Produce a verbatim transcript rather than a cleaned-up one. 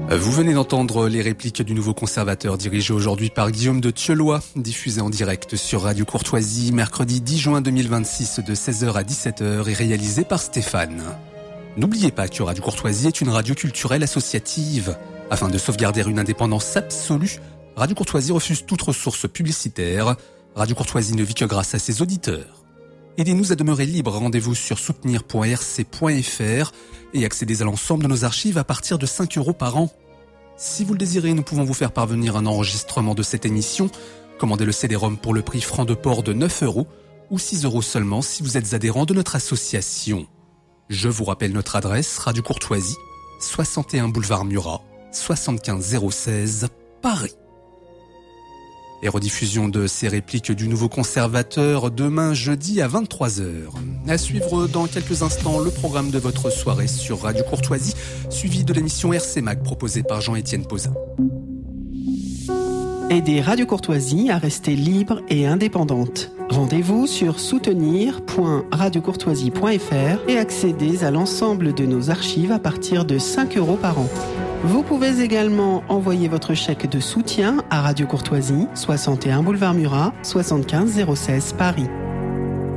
Vous venez d'entendre les répliques du Nouveau Conservateur dirigé aujourd'hui par Guillaume de Thieulois, diffusé en direct sur Radio Courtoisie mercredi dix juin deux mille vingt-six de seize heures à dix-sept heures et réalisé par Stéphane. N'oubliez pas que Radio Courtoisie est une radio culturelle associative. Afin de sauvegarder une indépendance absolue, Radio Courtoisie refuse toute ressource publicitaire. Radio Courtoisie ne vit que grâce à ses auditeurs. Aidez-nous à demeurer libres. Rendez-vous sur soutenir point r c point f r et accédez à l'ensemble de nos archives à partir de cinq euros par an. Si vous le désirez, nous pouvons vous faire parvenir un enregistrement de cette émission. Commandez le C D-ROM pour le prix franc de port de neuf euros ou six euros seulement si vous êtes adhérent de notre association. Je vous rappelle notre adresse, Radio Courtoisie, soixante et un boulevard Murat, soixante-quinze zéro seize, Paris. Et rediffusion de ces répliques du Nouveau Conservateur demain jeudi à vingt-trois heures. À suivre dans quelques instants le programme de votre soirée sur Radio Courtoisie, suivi de l'émission R C Mag proposée par Jean-Étienne Posa. Aidez Radio Courtoisie à rester libre et indépendante. Rendez-vous sur soutenir point radio courtoisie point f r et accédez à l'ensemble de nos archives à partir de cinq euros par an. Vous pouvez également envoyer votre chèque de soutien à Radio Courtoisie, soixante et un boulevard Murat, soixante-quinze zéro seize, Paris.